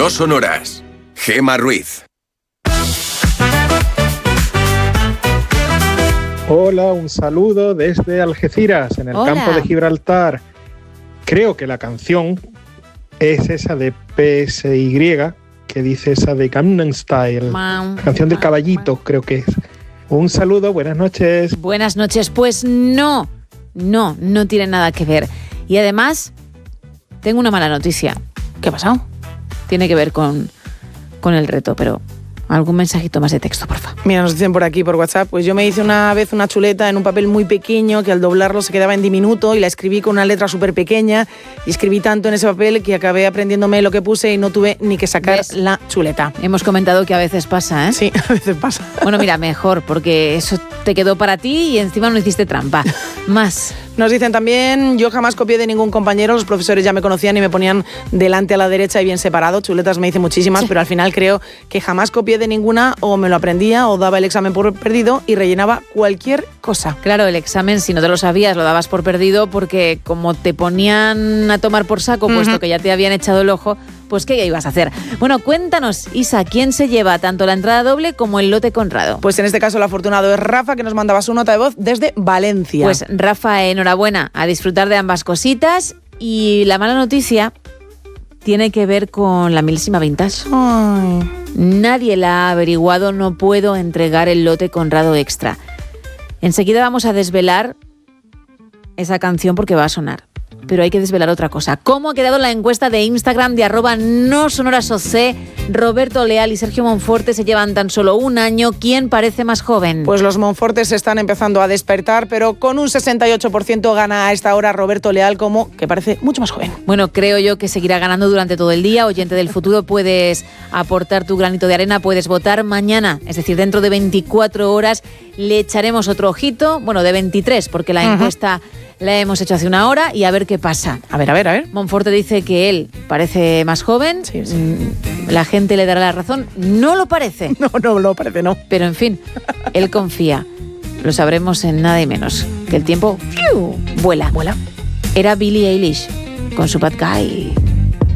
No Sonoras. Gemma Ruiz. Hola, un saludo desde Algeciras, en el campo de Gibraltar. Creo que la canción es esa de PSY, que dice esa de Gangnam Style, canción del caballito, creo que es. Un saludo, buenas noches. Buenas noches. Pues no tiene nada que ver. Y además, tengo una mala noticia. ¿Qué ha pasado? Tiene que ver con el reto, pero algún mensajito más de texto, porfa. Mira, nos dicen por aquí, por WhatsApp, pues yo me hice una vez una chuleta en un papel muy pequeño que al doblarlo se quedaba en diminuto y la escribí con una letra súper pequeña y escribí tanto en ese papel que acabé aprendiéndome lo que puse y no tuve ni que sacar la chuleta. Hemos comentado que a veces pasa, ¿eh? Sí, a veces pasa. Bueno, mira, mejor, porque eso te quedó para ti y encima no hiciste trampa. Más. Nos dicen también, yo jamás copié de ningún compañero, los profesores ya me conocían y me ponían delante a la derecha y bien separado. Chuletas me hice muchísimas, pero al final creo que jamás copié de ninguna, o me lo aprendía o daba el examen por perdido y rellenaba cualquier cosa. Claro, el examen, si no te lo sabías, lo dabas por perdido porque como te ponían a tomar por saco, puesto que ya te habían echado el ojo, pues ¿qué ibas a hacer? Bueno, cuéntanos, Isa, ¿quién se lleva tanto la entrada doble como el lote Conrado? Pues en este caso el afortunado es Rafa, que nos mandaba su nota de voz desde Valencia. Pues Rafa, enhorabuena, a disfrutar de ambas cositas. Y la mala noticia tiene que ver con la milésima vintage. Ay. Nadie la ha averiguado, no puedo entregar el lote Conrado Extra. Enseguida vamos a desvelar esa canción porque va a sonar. Pero hay que desvelar otra cosa. ¿Cómo ha quedado la encuesta de Instagram de @nosonorasoc? Roberto Leal y Sergio Monforte se llevan tan solo un año. ¿Quién parece más joven? Pues los Monfortes se están empezando a despertar, pero con un 68% gana a esta hora Roberto Leal, como que parece mucho más joven. Bueno, creo yo que seguirá ganando durante todo el día. Oyente del futuro, puedes aportar tu granito de arena, puedes votar mañana, es decir, dentro de 24 horas le echaremos otro ojito, bueno, de 23, porque la encuesta la hemos hecho hace una hora y a ver qué pasa. A ver. Monforte dice que él parece más joven. Sí. La gente le dará la razón. No lo parece. No lo parece, no. Pero en fin, él confía. Lo sabremos en nada y menos. Que el tiempo vuela. Vuela. Era Billie Eilish con su Bad Guy.